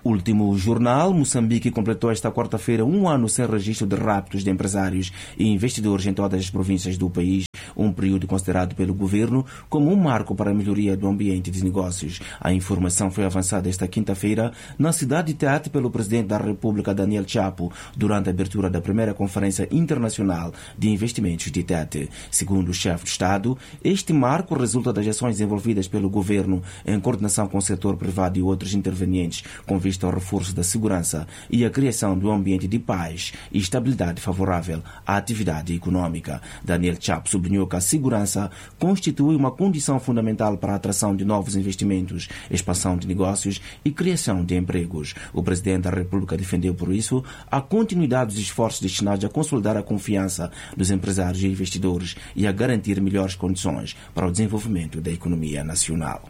Último jornal, Moçambique completou esta quarta-feira 1 ano sem registro de raptos de empresários e investidores em todas as províncias do país, um período considerado pelo governo como um marco para a melhoria do ambiente de negócios. A informação foi avançada esta quinta-feira na cidade de Tete pelo presidente da República, Daniel Chapo, durante a abertura da primeira Conferência Internacional de Investimentos de Tete. Segundo o chefe de Estado, este marco resulta das ações desenvolvidas pelo governo em coordenação com o setor privado e outros intervenientes, com vista ao reforço da segurança e a criação de um ambiente de paz e estabilidade favorável à atividade econômica. Daniel Chapo sublinhou que a segurança constitui uma condição fundamental para a atração de novos investimentos, expansão de negócios e criação de empregos. O presidente da República defendeu, por isso, a continuidade dos esforços destinados a consolidar a confiança dos empresários e investidores e a garantir melhores condições para o desenvolvimento da economia nacional.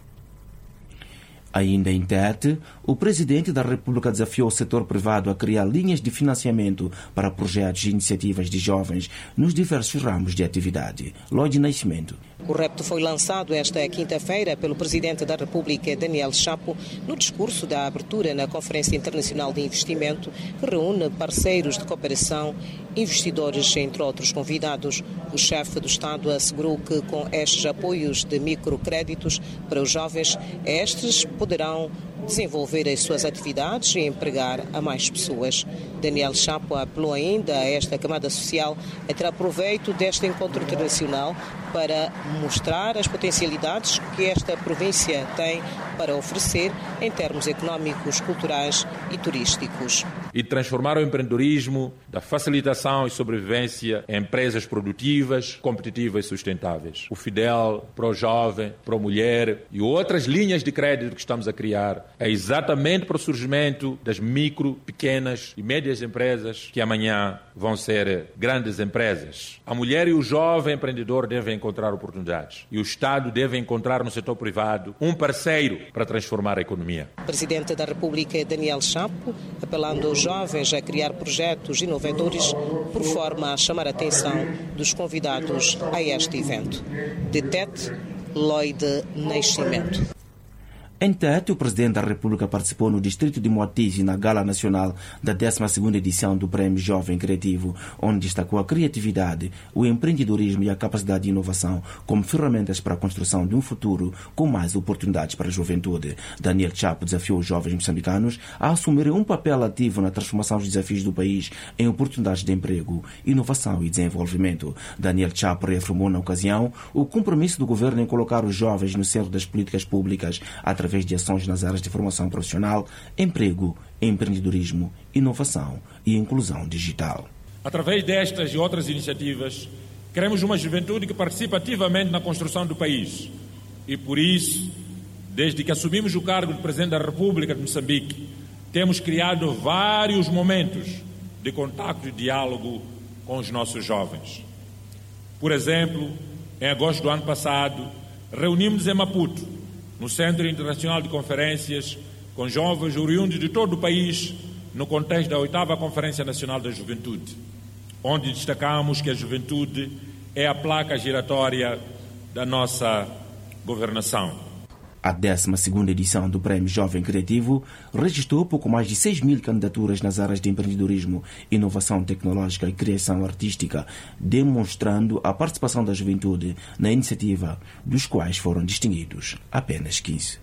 Ainda em Tete, o presidente da República desafiou o setor privado a criar linhas de financiamento para projetos e iniciativas de jovens nos diversos ramos de atividade. Lloyd Nascimento. O repto foi lançado esta quinta-feira pelo presidente da República, Daniel Chapo, no discurso da abertura na Conferência Internacional de Investimento, que reúne parceiros de cooperação, investidores, entre outros convidados. O chefe do Estado assegurou que, com estes apoios de microcréditos para os jovens, estes poderão desenvolver as suas atividades e empregar a mais pessoas. Daniel Chapo apelou ainda a esta camada social a tirar proveito deste encontro internacional para mostrar as potencialidades que esta província tem para oferecer em termos económicos, culturais e turísticos. E transformar o empreendedorismo da facilitação e sobrevivência em empresas produtivas, competitivas e sustentáveis. O Fidel, para o jovem, para a mulher e outras linhas de crédito que estamos a criar é exatamente para o surgimento das micro, pequenas e médias empresas que amanhã vão ser grandes empresas. A mulher e o jovem empreendedor devem encontrar oportunidades e o Estado deve encontrar no setor privado um parceiro para transformar a economia. O presidente da República, Daniel Chapo, apelando aos jovens a criar projetos inovadores por forma a chamar a atenção dos convidados a este evento. De Tete, Lloyd Nascimento. Em Tete, o presidente da República participou no distrito de Moatize na Gala Nacional da 12ª edição do Prêmio Jovem Criativo, onde destacou a criatividade, o empreendedorismo e a capacidade de inovação como ferramentas para a construção de um futuro com mais oportunidades para a juventude. Daniel Chapo desafiou os jovens moçambicanos a assumirem um papel ativo na transformação dos desafios do país em oportunidades de emprego, inovação e desenvolvimento. Daniel Chapo reafirmou na ocasião o compromisso do governo em colocar os jovens no centro das políticas públicas através de ações nas áreas de formação profissional, emprego, empreendedorismo, inovação e inclusão digital. Através destas e outras iniciativas, queremos uma juventude que participe ativamente na construção do país. E por isso, desde que assumimos o cargo de Presidente da República de Moçambique, temos criado vários momentos de contacto e diálogo com os nossos jovens. Por exemplo, em agosto do ano passado, reunimos em Maputo, no Centro Internacional de Conferências, com jovens oriundos de todo o país, no contexto da 8ª Conferência Nacional da Juventude, onde destacamos que a juventude é a placa giratória da nossa governação. A 12ª edição do Prêmio Jovem Criativo registrou pouco mais de 6.000 candidaturas nas áreas de empreendedorismo, inovação tecnológica e criação artística, demonstrando a participação da juventude na iniciativa, dos quais foram distinguidos apenas 15.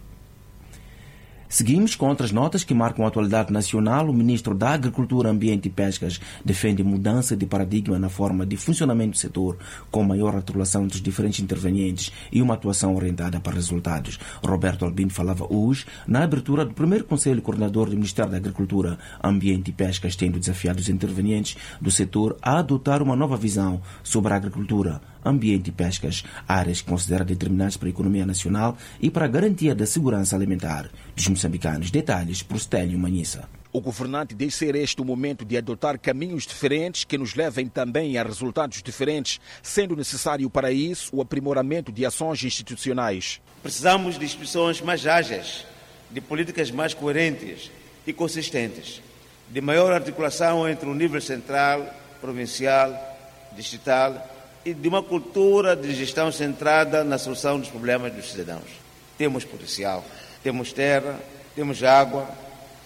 Seguimos com outras notas que marcam a atualidade nacional. O ministro da Agricultura, Ambiente e Pescas defende mudança de paradigma na forma de funcionamento do setor, com maior articulação entre os diferentes intervenientes e uma atuação orientada para resultados. Roberto Albino falava hoje na abertura do primeiro Conselho Coordenador do Ministério da Agricultura, Ambiente e Pescas, tendo desafiado os intervenientes do setor a adotar uma nova visão sobre a agricultura, ambiente e pescas, áreas que considera determinantes para a economia nacional e para a garantia da segurança alimentar dos moçambicanos. Detalhes por Stélio Manhissa. O governante diz ser este o momento de adotar caminhos diferentes que nos levem também a resultados diferentes, sendo necessário para isso o aprimoramento de ações institucionais. Precisamos de instituições mais ágeis, de políticas mais coerentes e consistentes, de maior articulação entre o nível central, provincial, distrital e de uma cultura de gestão centrada na solução dos problemas dos cidadãos. Temos potencial, temos terra, temos água,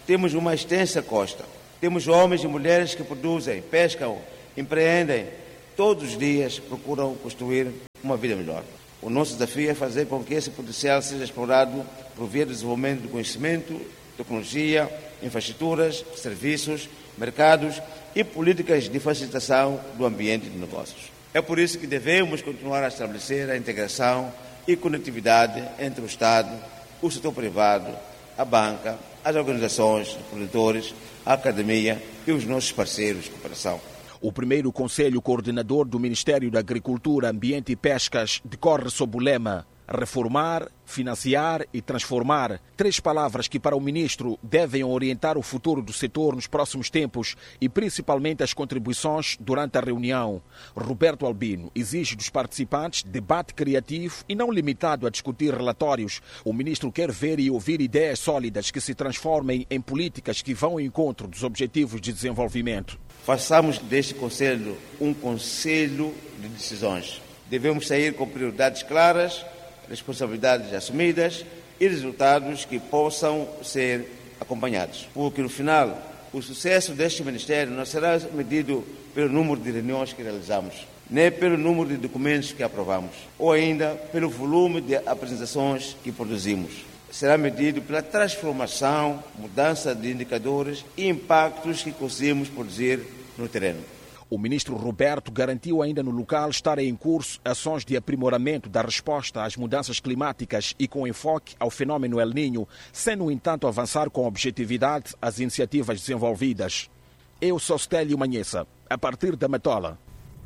Temos uma extensa costa. Temos homens e mulheres que produzem, pescam, empreendem. Todos os dias procuram construir uma vida melhor. O nosso desafio é fazer com que esse potencial seja explorado por via do desenvolvimento do conhecimento, tecnologia, infraestruturas, serviços, mercados e políticas de facilitação do ambiente de negócios. É por isso que devemos continuar a estabelecer a integração e conectividade entre o Estado, o setor privado, a banca, as organizações de produtores, a academia e os nossos parceiros de cooperação. O primeiro Conselho Coordenador do Ministério da Agricultura, Ambiente e Pescas decorre sob o lema reformar, financiar e transformar. 3 palavras que para o ministro devem orientar o futuro do setor nos próximos tempos e principalmente as contribuições durante a reunião. Roberto Albino exige dos participantes debate criativo e não limitado a discutir relatórios. O ministro quer ver e ouvir ideias sólidas que se transformem em políticas que vão ao encontro dos objetivos de desenvolvimento. Façamos deste Conselho um conselho de decisões. Devemos sair com prioridades claras, responsabilidades assumidas e resultados que possam ser acompanhados. Porque, no final, o sucesso deste Ministério não será medido pelo número de reuniões que realizamos, nem pelo número de documentos que aprovamos, ou ainda pelo volume de apresentações que produzimos. Será medido pela transformação, mudança de indicadores e impactos que conseguimos produzir no terreno. O ministro Roberto garantiu ainda no local estar em curso ações de aprimoramento da resposta às mudanças climáticas e com enfoque ao fenômeno El Niño, sem, no entanto, avançar com objetividade as iniciativas desenvolvidas. Eu sou Stélio Manhessa, a partir da Matola.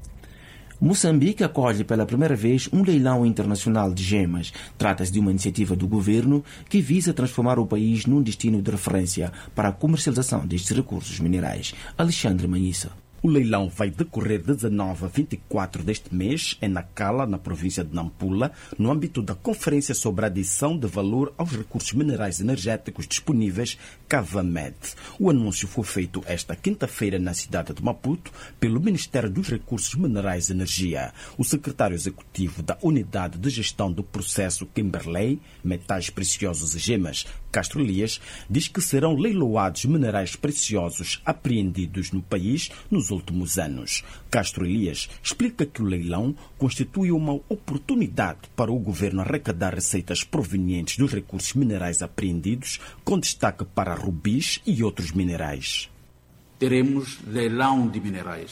Moçambique acolhe pela primeira vez um leilão internacional de gemas. Trata-se de uma iniciativa do governo que visa transformar o país num destino de referência para a comercialização destes recursos minerais. Alexandre Manhissa. O leilão vai decorrer de 19 a 24 deste mês em Nacala, na província de Nampula, no âmbito da Conferência sobre a Adição de Valor aos Recursos Minerais Energéticos Disponíveis, CAVAMED. O anúncio foi feito esta quinta-feira na cidade de Maputo pelo Ministério dos Recursos Minerais e Energia. O secretário executivo da Unidade de Gestão do Processo Kimberley, Metais Preciosos e Gemas, Castro Elias, diz que serão leiloados minerais preciosos apreendidos no país nos últimos anos. Castro Elias explica que o leilão constitui uma oportunidade para o governo arrecadar receitas provenientes dos recursos minerais apreendidos, com destaque para rubis e outros minerais. Teremos leilão de minerais,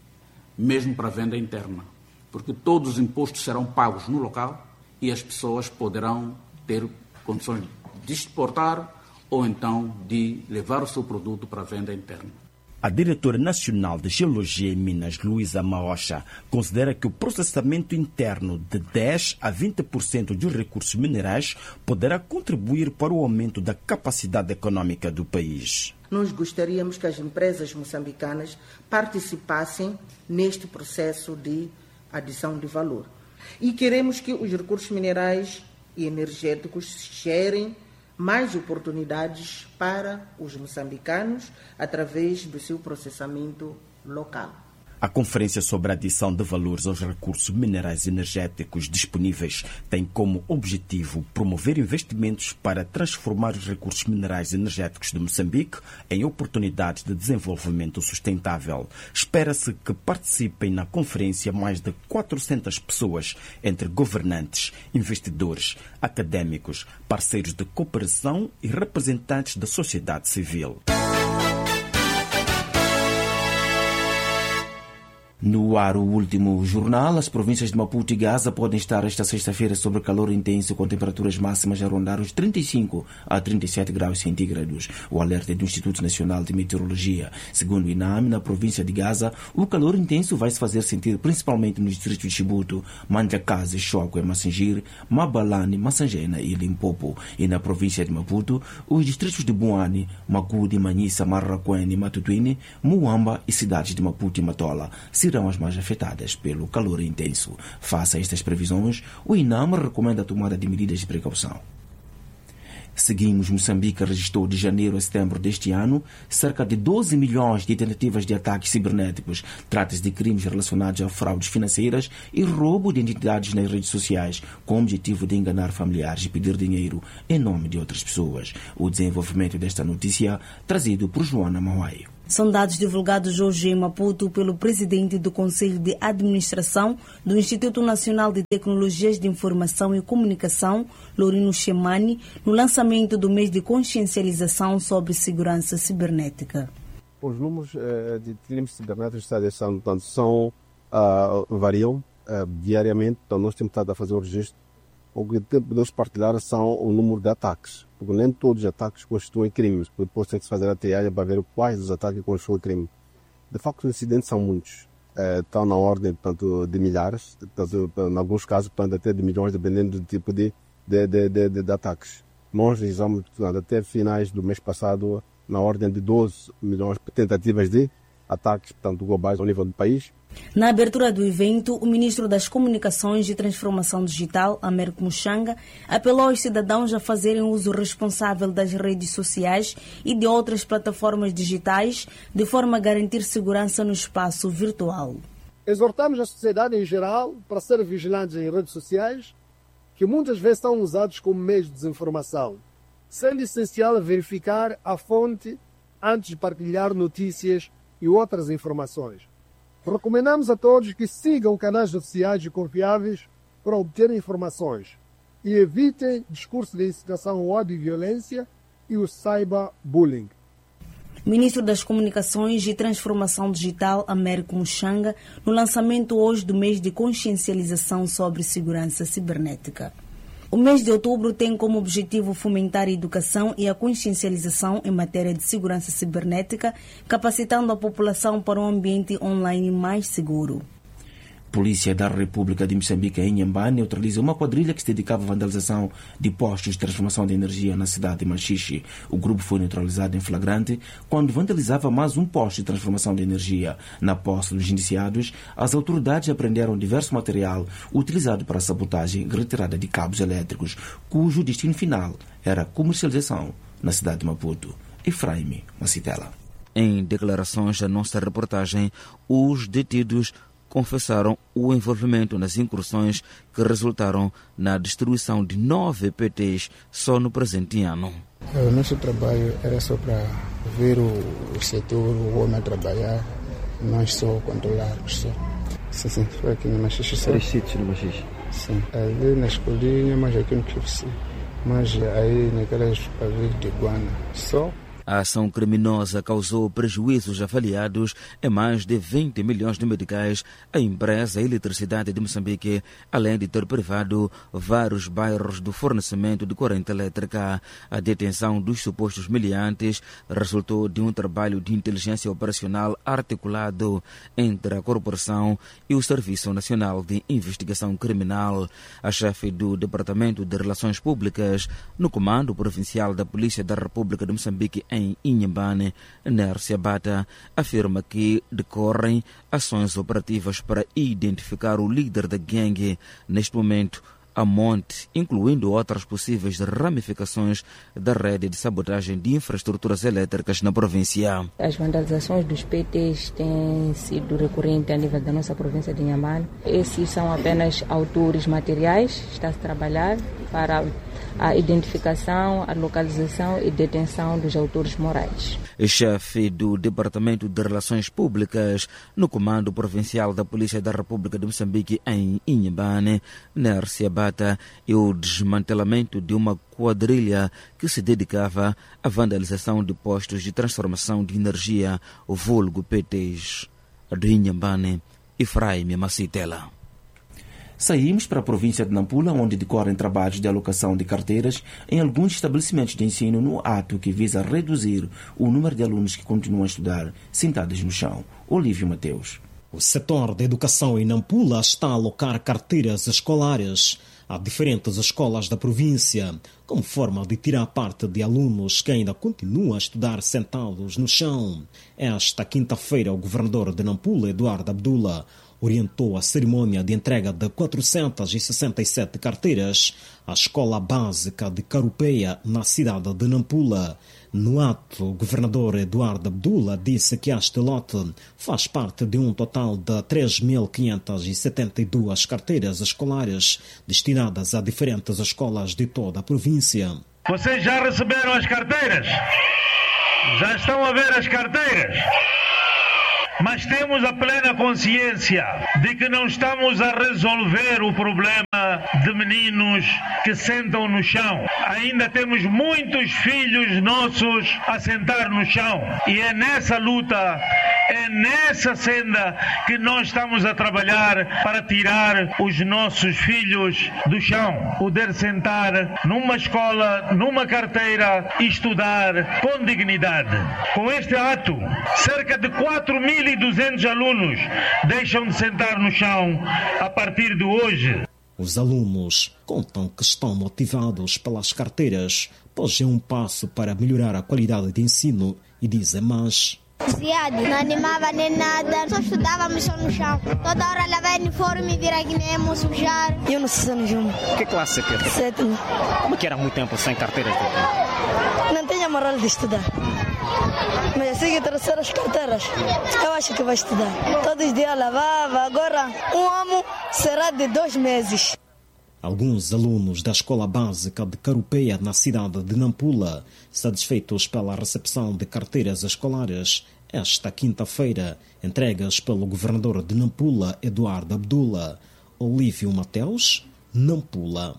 mesmo para venda interna, porque todos os impostos serão pagos no local e as pessoas poderão ter condições de exportar ou então de levar o seu produto para a venda interna. A diretora nacional de Geologia e Minas, Luísa Maocha, considera que o processamento interno de 10% a 20% dos recursos minerais poderá contribuir para o aumento da capacidade econômica do país. Nós gostaríamos que as empresas moçambicanas participassem neste processo de adição de valor. E queremos que os recursos minerais e energéticos gerem mais oportunidades para os moçambicanos através do seu processamento local. A Conferência sobre a Adição de Valores aos Recursos Minerais e Energéticos Disponíveis tem como objetivo promover investimentos para transformar os recursos minerais e energéticos de Moçambique em oportunidades de desenvolvimento sustentável. Espera-se que participem na conferência mais de 400 pessoas, entre governantes, investidores, académicos, parceiros de cooperação e representantes da sociedade civil. No ar, o último jornal, as províncias de Maputo e Gaza podem estar esta sexta-feira sob calor intenso com temperaturas máximas a rondar os 35 a 37 graus centígrados. O alerta é do Instituto Nacional de Meteorologia. Segundo o INAM, na província de Gaza, o calor intenso vai se fazer sentir principalmente nos distritos de Chibuto, Mandjakazi, Choco, Massingir, Mabalane, Massangena e Limpopo. E na província de Maputo, os distritos de Buane, Magudi, Manhissa, Marraquene, Matutuine, Muamba e cidades de Maputo e Matola serão as mais afetadas pelo calor intenso. Face a estas previsões, o INAM recomenda a tomada de medidas de precaução. Seguimos, Moçambique registrou de janeiro a setembro deste ano cerca de 12 milhões de tentativas de ataques cibernéticos. Trata-se de crimes relacionados a fraudes financeiras e roubo de identidades nas redes sociais, com o objetivo de enganar familiares e pedir dinheiro em nome de outras pessoas. O desenvolvimento desta notícia trazido por Joana Mahuaio. São dados divulgados hoje em Maputo pelo presidente do Conselho de Administração do Instituto Nacional de Tecnologias de Informação e Comunicação, Lorino Chemani, no lançamento do mês de consciencialização sobre segurança cibernética. Os números de crimes cibernéticos variam diariamente, então nós temos estado a fazer o registro. O que podemos partilhar são o número de ataques, porque nem todos os ataques constituem crimes, porque depois tem que se fazer a triagem para ver quais os ataques constituem crime. De facto, os incidentes são muitos, estão na ordem portanto, de milhares, portanto, em alguns casos portanto, até de milhões, dependendo do tipo de ataques. Nós realizamos até finais do mês passado na ordem de 12 milhões de tentativas de ataques portanto, globais ao nível do país. Na abertura do evento, o ministro das Comunicações e Transformação Digital, Américo Muchanga, apelou aos cidadãos a fazerem uso responsável das redes sociais e de outras plataformas digitais, de forma a garantir segurança no espaço virtual. Exortamos a sociedade em geral para ser vigilantes em redes sociais, que muitas vezes são usados como meios de desinformação, sendo essencial verificar a fonte antes de partilhar notícias e outras informações. Recomendamos a todos que sigam canais oficiais e confiáveis para obter informações e evitem discurso de incitação ao ódio e violência e o cyberbullying. Ministro das Comunicações e Transformação Digital, Américo Muchanga, no lançamento hoje do mês de consciencialização sobre segurança cibernética. O mês de outubro tem como objetivo fomentar a educação e a consciencialização em matéria de segurança cibernética, capacitando a população para um ambiente online mais seguro. Polícia da República de Moçambique, em Inhambane, neutraliza uma quadrilha que se dedicava à vandalização de postos de transformação de energia na cidade de Machixe. O grupo foi neutralizado em flagrante quando vandalizava mais um posto de transformação de energia. Na posse dos indiciados, as autoridades apreenderam diverso material utilizado para a sabotagem e retirada de cabos elétricos, cujo destino final era a comercialização na cidade de Maputo. Efraime Macitela. Em declarações à nossa reportagem, os detidos confessaram o envolvimento nas incursões que resultaram na destruição de 9 PTs só no presente ano. O nosso trabalho era só para ver o setor, o homem a trabalhar, nós só controlarmos. Sim, foi aqui no Machixe. 3 sítios no Machixe? Sim, ali na escolinha, mas aqui no Kifsi. Mas aí naquelas pavias de Guana, só. A ação criminosa causou prejuízos avaliados em mais de 20 milhões de meticais à empresa Eletricidade de Moçambique, além de ter privado vários bairros do fornecimento de corrente elétrica. A detenção dos supostos meliantes resultou de um trabalho de inteligência operacional articulado entre a corporação e o Serviço Nacional de Investigação Criminal. A chefe do Departamento de Relações Públicas no Comando Provincial da Polícia da República de Moçambique em Inhambane, Nércia Bata, afirma que decorrem ações operativas para identificar o líder da gangue. Neste momento, a monte, incluindo outras possíveis ramificações da rede de sabotagem de infraestruturas elétricas na província. As vandalizações dos PTs têm sido recorrentes a nível da nossa província de Inhambane. Esses são apenas autores materiais, está-se a trabalhar para a identificação, a localização e detenção dos autores morais. Chefe do Departamento de Relações Públicas no Comando Provincial da Polícia da República de Moçambique em Inhambane, Nércia Bata, e o desmantelamento de uma quadrilha que se dedicava à vandalização de postos de transformação de energia, o vulgo PTs. De Inhambane, Efraime Macitela. Saímos para a província de Nampula, onde decorrem trabalhos de alocação de carteiras em alguns estabelecimentos de ensino no ato que visa reduzir o número de alunos que continuam a estudar sentados no chão. Olívio Mateus. O setor da educação em Nampula está a alocar carteiras escolares a diferentes escolas da província, como forma de tirar parte de alunos que ainda continuam a estudar sentados no chão. Esta quinta-feira, o governador de Nampula, Eduardo Abdullah, orientou a cerimônia de entrega de 467 carteiras à Escola Básica de Carupeia, na cidade de Nampula. No ato, o governador Eduardo Abdullah disse que este lote faz parte de um total de 3.572 carteiras escolares destinadas a diferentes escolas de toda a província. Vocês já receberam as carteiras? Já estão a ver as carteiras? Mas temos a plena consciência de que não estamos a resolver o problema de meninos que sentam no chão. Ainda temos muitos filhos nossos a sentar no chão. E é nessa luta, é nessa senda que nós estamos a trabalhar para tirar os nossos filhos do chão. Poder sentar numa escola, numa carteira e estudar com dignidade. Com este ato, cerca de 4.200 alunos deixam de sentar no chão a partir de hoje. Os alunos contam que estão motivados pelas carteiras, pois é um passo para melhorar a qualidade de ensino e dizem mais. Não animava nem nada, só estudávamos só no chão. Toda hora lavava uniforme e vira que nem íamos sujar. Eu não sei nenhuma. Que classe você quer? Sétima. Como que era muito tempo sem carteiras? Não tenho a moral de estudar. Mas assim que trouxer as carteiras, eu acho que vai estudar. Todos os dias lavava, agora um ano será de 2 meses. Alguns alunos da Escola Básica de Carupeia, na cidade de Nampula, satisfeitos pela recepção de carteiras escolares, esta quinta-feira, entregas pelo governador de Nampula, Eduardo Abdullah. Olívio Mateus, Nampula.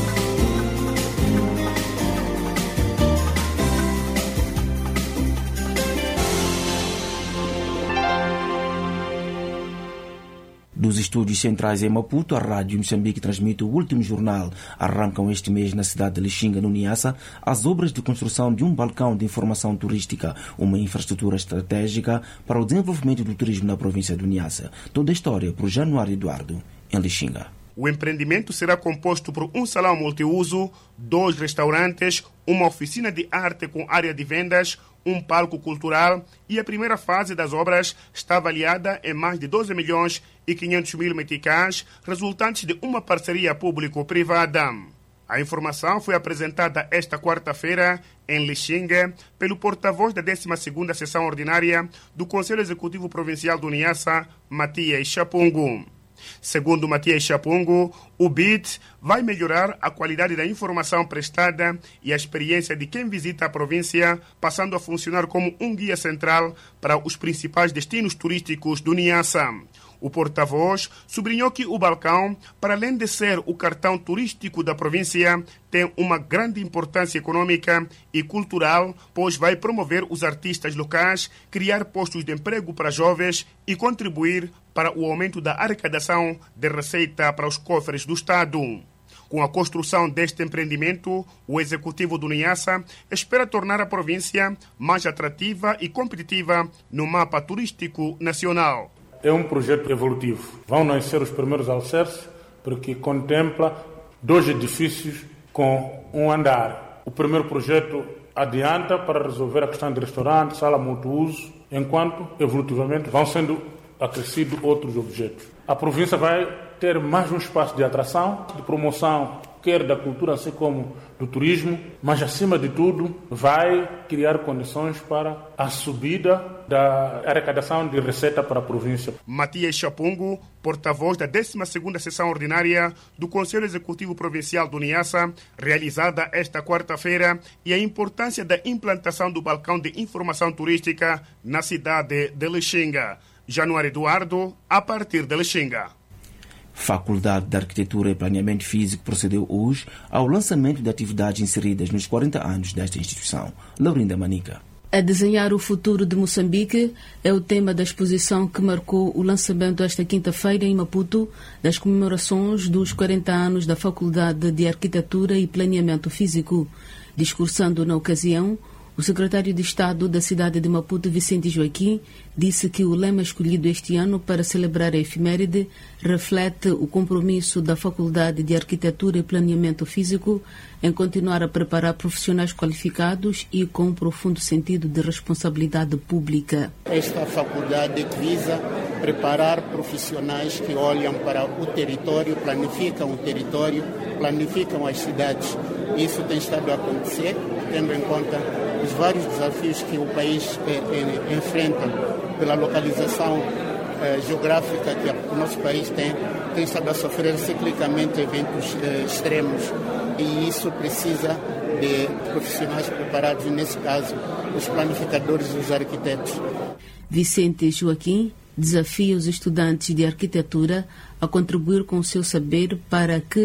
Dos estúdios centrais em Maputo, a Rádio Moçambique transmite o último jornal. Arrancam este mês na cidade de Lixinga, no Niassa, as obras de construção de um balcão de informação turística, uma infraestrutura estratégica para o desenvolvimento do turismo na província do Niassa. Toda a história por Januário Eduardo, em Lixinga. O empreendimento será composto por um salão multiuso, 2 restaurantes, uma oficina de arte com área de vendas, um palco cultural e a primeira fase das obras está avaliada em mais de 12 milhões e 500 mil meticais, resultantes de uma parceria público-privada. A informação foi apresentada esta quarta-feira em Lixinga pelo porta-voz da 12ª Sessão Ordinária do Conselho Executivo Provincial do Niassa, Matias Chapungo. Segundo Matias Chapungo, o BIT vai melhorar a qualidade da informação prestada e a experiência de quem visita a província, passando a funcionar como um guia central para os principais destinos turísticos do Niassa. O porta-voz sublinhou que o balcão, para além de ser o cartão turístico da província, tem uma grande importância econômica e cultural, pois vai promover os artistas locais, criar postos de emprego para jovens e contribuir para o aumento da arrecadação de receita para os cofres do Estado. Com a construção deste empreendimento, o Executivo do Niassa espera tornar a província mais atrativa e competitiva no mapa turístico nacional. É um projeto evolutivo. Vão nascer os primeiros alicerces, porque contempla 2 edifícios com um andar. O primeiro projeto adianta para resolver a questão de restaurante, sala multiuso, enquanto, evolutivamente, vão sendo acrescidos outros objetos. A província vai ter mais um espaço de atração, de promoção, quer da cultura, assim como do turismo, mas, acima de tudo, vai criar condições para a subida da arrecadação de receita para a província. Matias Chapungo, porta-voz da 12ª Sessão Ordinária do Conselho Executivo Provincial do Niassa, realizada esta quarta-feira, e a importância da implantação do balcão de informação turística na cidade de Lixinga. Januário Eduardo, a partir de Lixinga. Faculdade de Arquitetura e Planeamento Físico procedeu hoje ao lançamento de atividades inseridas nos 40 anos desta instituição. Laurinda Manica. A desenhar o futuro de Moçambique é o tema da exposição que marcou o lançamento esta quinta-feira em Maputo das comemorações dos 40 anos da Faculdade de Arquitetura e Planeamento Físico. Discursando na ocasião, o secretário de Estado da cidade de Maputo, Vicente Joaquim, disse que o lema escolhido este ano para celebrar a efeméride reflete o compromisso da Faculdade de Arquitetura e Planeamento Físico em continuar a preparar profissionais qualificados e com um profundo sentido de responsabilidade pública. Esta faculdade visa preparar profissionais que olham para o território, planificam as cidades. Isso tem estado a acontecer, tendo em conta os vários desafios que o país enfrenta pela localização geográfica que o nosso país tem estado a sofrer ciclicamente eventos extremos, e isso precisa de profissionais preparados, nesse caso, os planificadores e os arquitetos. Vicente Joaquim desafia os estudantes de arquitetura a contribuir com o seu saber para que